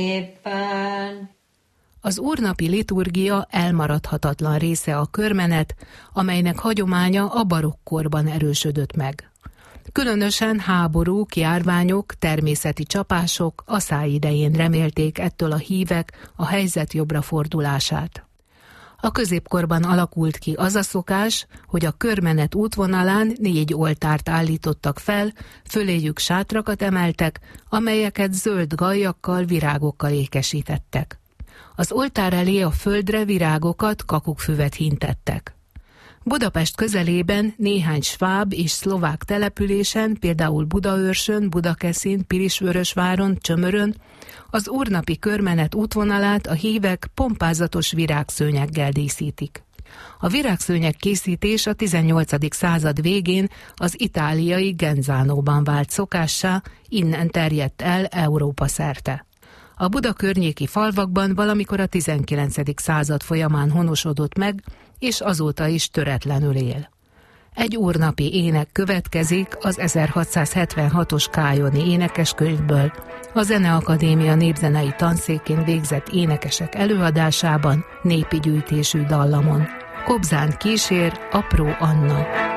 éppen. Az úrnapi liturgia elmaradhatatlan része a körmenet, amelynek hagyománya a barokkkorban erősödött meg. Különösen háborúk, járványok, természeti csapások asszály idején remélték ettől a hívek a helyzet jobbra fordulását. A középkorban alakult ki az a szokás, hogy a körmenet útvonalán 4 oltárt állítottak fel, föléjük sátrakat emeltek, amelyeket zöld galjakkal, virágokkal ékesítettek. Az oltár elé a földre virágokat, kakukkfüvet hintettek. Budapest közelében néhány sváb és szlovák településen, például Budaörsön, Budakeszin, Pilisvörösváron, Csömörön, az úrnapi körmenet útvonalát a hívek pompázatos virágszőnyeggel díszítik. A virágszőnyeg készítés a 18. század végén az itáliai Genzánóban vált szokássá, innen terjedt el Európa szerte. A Buda környéki falvakban valamikor a 19. század folyamán honosodott meg, és azóta is töretlenül él. Egy úrnapi ének következik az 1676-os kályoni énekeskönyvből, a Zeneakadémia népzenei tanszékén végzett énekesek előadásában népi gyűjtésű dallamon. Kobzán kísér Apró Anna.